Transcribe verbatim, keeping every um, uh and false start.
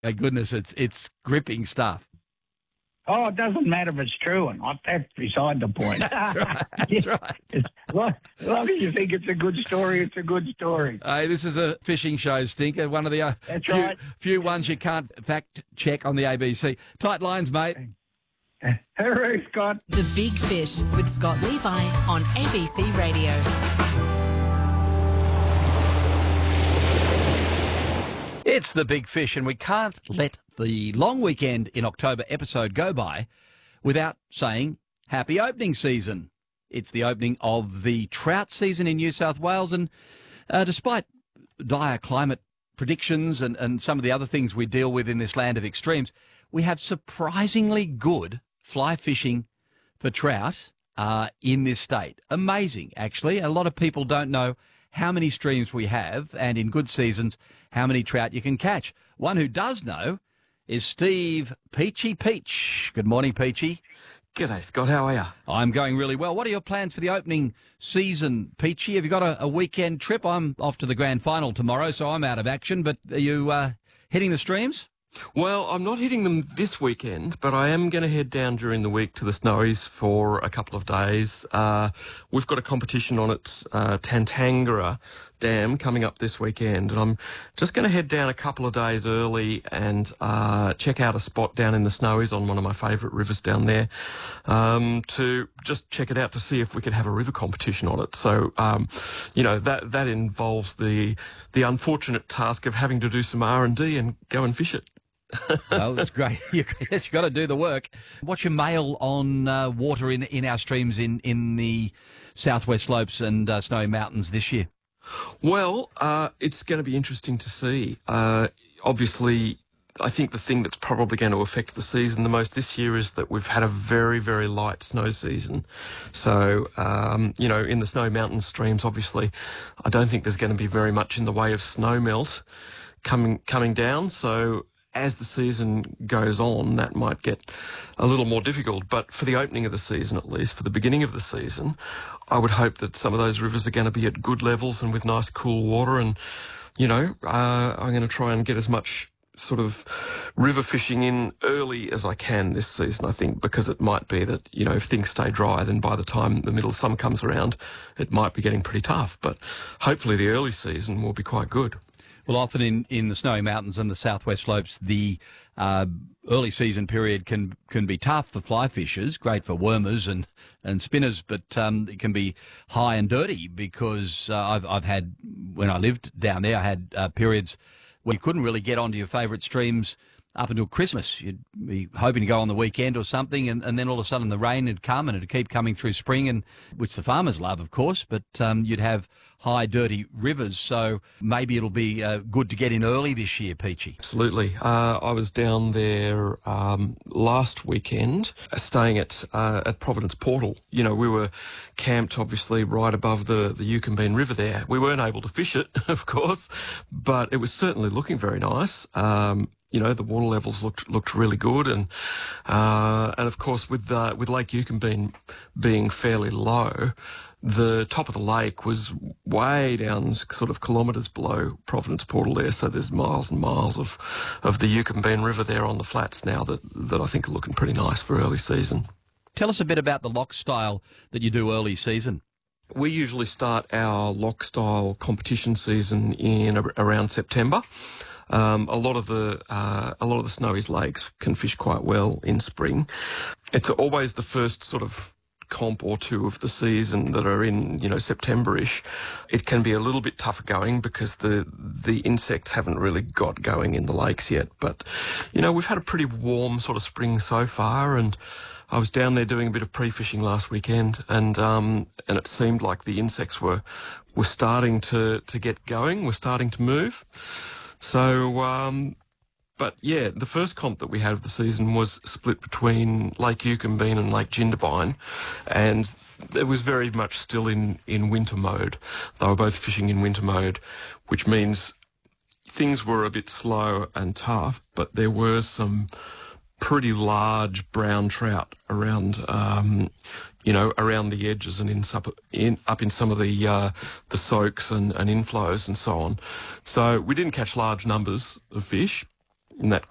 My goodness, it's it's gripping stuff. Oh, it doesn't matter if it's true or not. That's beside the point. That's right. That's right. As long, as long as you think it's a good story, it's a good story. Hey, this is a fishing show, Stinker. One of the uh, That's few, right. few ones you can't fact check on the A B C. Tight lines, mate. Hooray, Scott. The Big Fish with Scott Levi on A B C Radio. It's The Big Fish, and we can't let the long weekend in October episode go by without saying happy opening season. It's the opening of the trout season in New South Wales, and uh, despite dire climate predictions and, and some of the other things we deal with in this land of extremes, we have surprisingly good fly fishing for trout uh, in this state. Amazing, actually. A lot of people don't know how many streams we have, and in good seasons, how many trout you can catch. One who does know is Steve Peachy Peach. Good morning, Peachy. G'day, Scott. How are you? I'm going really well. What are your plans for the opening season, Peachy? Have you got a, a weekend trip? I'm off to the grand final tomorrow, so I'm out of action. But are you uh, hitting the streams? Well, I'm not hitting them this weekend, but I am going to head down during the week to the Snowies for a couple of days. Uh, we've got a competition on at uh, Tantangara Dam coming up this weekend, and I'm just going to head down a couple of days early and uh, check out a spot down in the Snowies on one of my favourite rivers down there um, to just check it out to see if we could have a river competition on it. So, um, you know, that that involves the the unfortunate task of having to do some R and D and go and fish it. Well, that's great. You, yes, you've got to do the work. What's your mail on uh, water in, in our streams in, in the southwest slopes and uh, Snowy Mountains this year? Well, uh, it's going to be interesting to see. Uh, obviously, I think the thing that's probably going to affect the season the most this year is that we've had a very, very light snow season. So, um, you know, in the Snowy Mountain streams, obviously, I don't think there's going to be very much in the way of snow melt coming coming down. So, as the season goes on, that might get a little more difficult. But for the opening of the season, at least, for the beginning of the season, I would hope that some of those rivers are going to be at good levels and with nice cool water. And, you know, uh, I'm going to try and get as much sort of river fishing in early as I can this season, I think, because it might be that, you know, if things stay dry, then by the time the middle of summer comes around, it might be getting pretty tough. But hopefully the early season will be quite good. Well, often in, in the Snowy Mountains and the southwest slopes, the uh, early season period can can be tough for fly fishers, great for wormers and, and spinners, but um, it can be high and dirty because uh, I've I've had, when I lived down there, I had uh, periods where you couldn't really get onto your favourite streams up until Christmas. You'd be hoping to go on the weekend or something, and, and then all of a sudden the rain would come and it'd keep coming through spring, and which the farmers love, of course, but um, you'd have high, dirty rivers. So maybe it'll be uh, good to get in early this year, Peachy. Absolutely. Uh, I was down there um, last weekend, uh, staying at uh, at Providence Portal. You know, we were camped, obviously, right above the, the Yukonbean River there. We weren't able to fish it, of course, but it was certainly looking very nice. Um, You know, the water levels looked looked really good, and uh, and of course with uh, with Lake Yukonbean being fairly low, the top of the lake was way down, sort of kilometres below Providence Portal there. So there's miles and miles of of the Yukonbean River there on the flats now that that I think are looking pretty nice for early season. Tell us a bit about the lock style that you do early season. We usually start our lock style competition season in a, around September. Um, a lot of the uh, a lot of the Snowies lakes can fish quite well in spring. It's always the first sort of comp or two of the season that are in, you know, September-ish. It can be a little bit tougher going because the the insects haven't really got going in the lakes yet. But, you know, we've had a pretty warm sort of spring so far, and I was down there doing a bit of pre-fishing last weekend, and um, and it seemed like the insects were were starting to, to get going, were starting to move. So, um, but yeah, the first comp that we had of the season was split between Lake Yukonbean and Lake Jindabyne, and it was very much still in, in winter mode. They were both fishing in winter mode, which means things were a bit slow and tough, but there were some pretty large brown trout around, um, you know, around the edges and in, sup- in up in some of the uh, the soaks and, and inflows and so on. So we didn't catch large numbers of fish in that